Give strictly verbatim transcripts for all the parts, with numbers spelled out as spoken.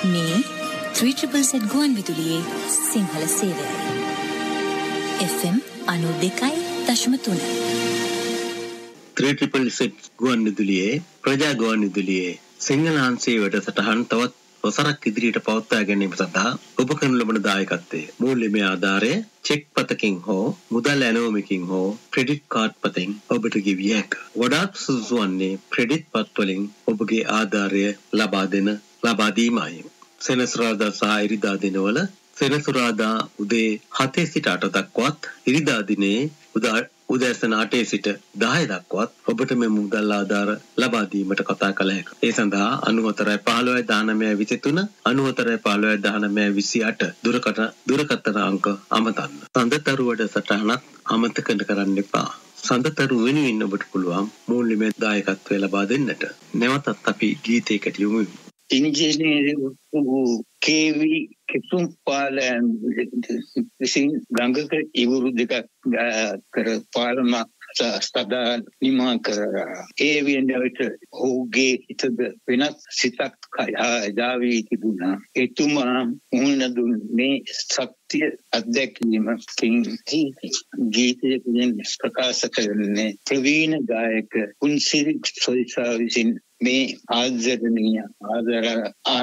මේ three triple Z ගුවන් විදුලියේ Sinhala සේවයයි. F M ninety two point three. three triple Z ගුවන් විදුලියේ ප්‍රජා ගුවන් විදුලියේ සිංහල අංශයේ වැඩසටහන් තවත් වසරක් ඉදිරියට පවත්වා ගැනීම සඳහා ඔබ කරන ලබන දායකත්වයේ මූල්‍යමය ආධාරය චෙක් පතකින් හෝ මුදල් ඇනවුමකින් හෝ ක්‍රෙඩිට් කාඩ් පතෙන් ඔබට ගෙවිය හැක. වඩාත් සුදුසු වන්නේ ක්‍රෙඩිට් පත් වලින් ඔබගේ ආධාරය ලබා දෙන ලබා දීමයි. සෙනසුරාදා සහ ඉරිදා දිනවල සෙනසුරාදා උදේ හතේ සිට අට දක්වාත් ඉරිදා දිනේ උදා උදෑසන අටේ සිට දහය දක්වාත් ඔබට මේ මුදල් ආධාර ලබා දීමට කතා කළ හැකියි. ඒ සඳහා ninety four fifteen nineteen twenty-three ninety four fifteen nineteen twenty-eight දුරකථන දුරකථන අංක අමතන්න. සඳතරු වැඩසටහනත් අමතක කරන්න එපා. සඳතරු වෙනුවෙන් ඔබට පුළුවන් මූල්‍යමය දායකත්වය ලබා දෙන්නට. නැවතත් අපි ගීතයකට යමු. ඉංජිනේරු කේවි කිතුම්පාලයන් විසින් ගංගක ඉවුරු දෙකක් කර පාලම සදා නිමා කරා. ඒ වෙනකොට ඔහුගේ හිතද වෙනත් සිතක් යාවී තිබුණා. එතුමා මුහුණ දුන්නේ සත්‍ය අත්දැකීමකින්. ගීතයෙන් ප්‍රකාශ කරන්නේ ප්‍රවීණ ගායක පුන්සිරි සොයිසා විසින් මේ ආදරණීය ආදර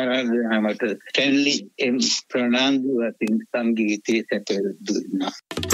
ආරාධනාවට ස්ටැන්ලි එම් ප්‍රනාන්දු අතින් සංගීතය සැප දුන්නා.